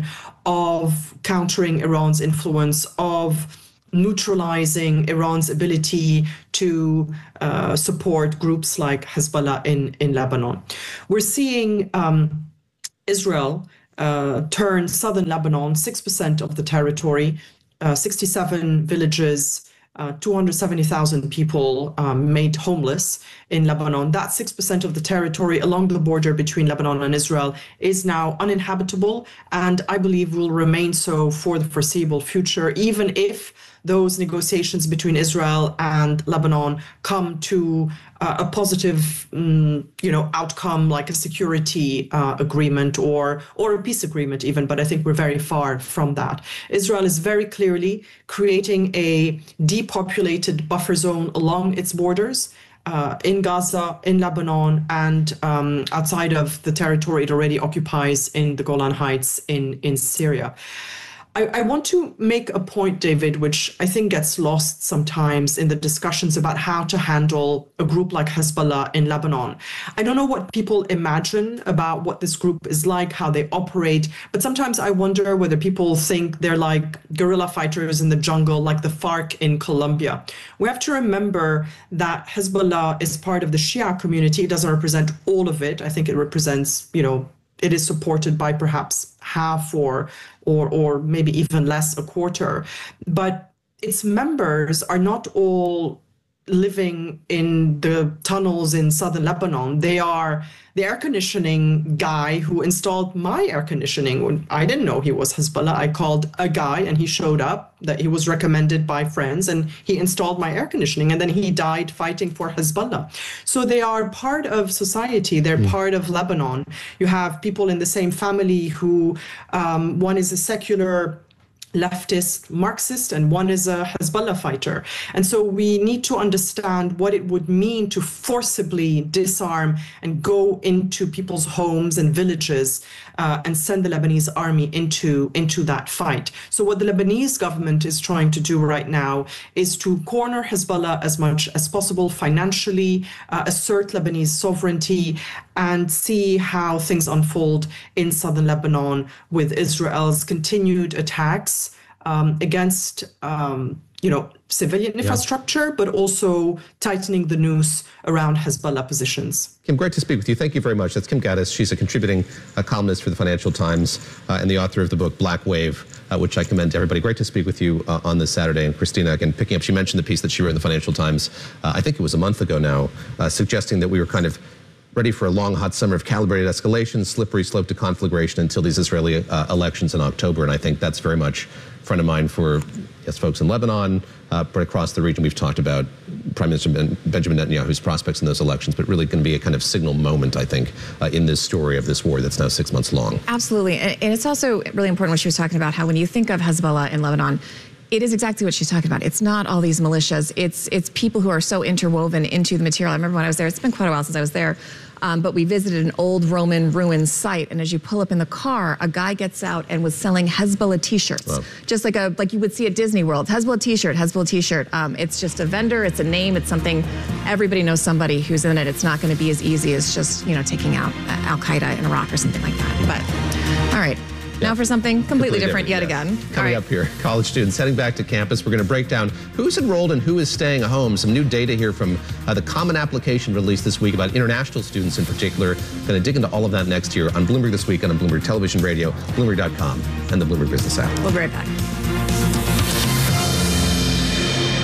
of countering Iran's influence, of neutralizing Iran's ability to uh, support groups like Hezbollah in, in Lebanon. We're seeing um, Israel uh, turn southern Lebanon, six percent of the territory, uh, sixty-seven villages, Uh, two hundred seventy thousand people um, made homeless in Lebanon. That six percent of the territory along the border between Lebanon and Israel is now uninhabitable, and I believe will remain so for the foreseeable future, even if those negotiations between Israel and Lebanon come to uh, a positive, um, you know, outcome like a security uh, agreement or or a peace agreement even. But I think we're very far from that. Israel is very clearly creating a depopulated buffer zone along its borders. Uh, in Gaza, in Lebanon, and um, outside of the territory it already occupies in the Golan Heights in, in Syria. I, I want to make a point, David, which I think gets lost sometimes in the discussions about how to handle a group like Hezbollah in Lebanon. I don't know what people imagine about what this group is like, how they operate, but sometimes I wonder whether people think they're like guerrilla fighters in the jungle, like the FARC in Colombia. We have to remember that Hezbollah is part of the Shia community. It doesn't represent all of it. I think it represents, you know, it is supported by perhaps half or or or maybe even less, a quarter. But its members are not all living in the tunnels in southern Lebanon. They are the air conditioning guy who installed my air conditioning. I didn't know he was Hezbollah. I called a guy and he showed up, that he was recommended by friends, and he installed my air conditioning, and then he died fighting for Hezbollah. So they are part of society. They're mm. part of Lebanon. You have people in the same family who, um, one is a secular leftist Marxist and one is a Hezbollah fighter. And so we need to understand what it would mean to forcibly disarm and go into people's homes and villages uh, and send the Lebanese army into, into that fight. So what the Lebanese government is trying to do right now is to corner Hezbollah as much as possible financially, uh, assert Lebanese sovereignty, and see how things unfold in southern Lebanon with Israel's continued attacks um, against, um, you know, civilian infrastructure, yeah. but also tightening the noose around Hezbollah positions. Kim, great to speak with you. Thank you very much. That's Kim Gaddis. She's a contributing uh, columnist for the Financial Times uh, and the author of the book Black Wave, uh, which I commend to everybody. Great to speak with you uh, on this Saturday. And Christina, again, picking up, she mentioned the piece that she wrote in the Financial Times, uh, I think it was a month ago now, uh, suggesting that we were kind of ready for a long, hot summer of calibrated escalation, slippery slope to conflagration until these Israeli uh, elections in October. And I think that's very much front of mind for yes, folks in Lebanon, uh, but across the region. We've talked about Prime Minister ben, Benjamin Netanyahu's prospects in those elections, but really going to be a kind of signal moment, I think, uh, in this story of this war that's now six months long. Absolutely. And, and it's also really important what she was talking about, how when you think of Hezbollah in Lebanon, it is exactly what she's talking about. It's not all these militias. It's it's people who are so interwoven into the material. I remember when I was there, it's been quite a while since I was there, um, but we visited an old Roman ruin site, and as you pull up in the car, a guy gets out and was selling Hezbollah t-shirts. Wow. Just like a like you would see at Disney World. Hezbollah t-shirt, Hezbollah t-shirt. Um, it's just a vendor, it's a name, it's something, everybody knows somebody who's in it. It's not going to be as easy as just, you know, taking out Al-Qaeda in Iraq or something like that. But, all right. Now for something completely, completely different, different yet yes. again. Coming right. up here, college students heading back to campus. We're going to break down who's enrolled and who is staying at home. Some new data here from uh, the Common Application released this week about international students in particular. Going to dig into all of that next year on Bloomberg This Week and on Bloomberg Television Radio, Bloomberg dot com, and the Bloomberg Business app. We'll be right back.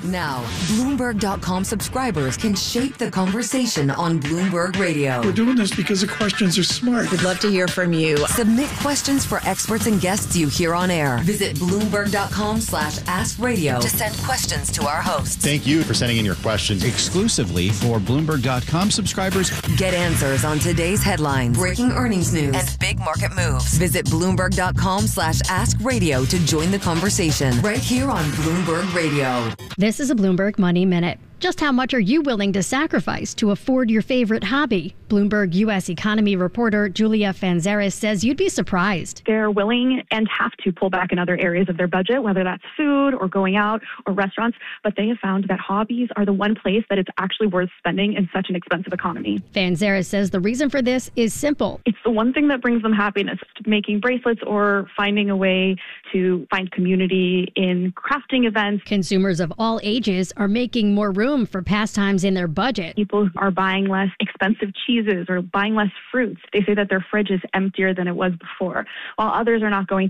Now, Bloomberg dot com subscribers can shape the conversation on Bloomberg Radio. We're doing this because the questions are smart. We'd love to hear from you. Submit questions for experts and guests you hear on air. Visit Bloomberg dot com slash ask radio to send questions to our hosts. Thank you for sending in your questions exclusively for Bloomberg dot com subscribers. Get answers on today's headlines, breaking earnings news, and big market moves. Visit Bloomberg dot com slash ask radio to join the conversation right here on Bloomberg Radio. This is a Bloomberg Money Minute. Just how much are you willing to sacrifice to afford your favorite hobby? Bloomberg U S economy reporter Julia Fanzaris says you'd be surprised. They're willing and have to pull back in other areas of their budget, whether that's food or going out or restaurants, but they have found that hobbies are the one place that it's actually worth spending in such an expensive economy. Fanzaris says the reason for this is simple. It's the one thing that brings them happiness, making bracelets or finding a way to find community in crafting events. Consumers of all ages are making more room for pastimes in their budget. People are buying less expensive cheeses or buying less fruits. They say that their fridge is emptier than it was before, while others are not going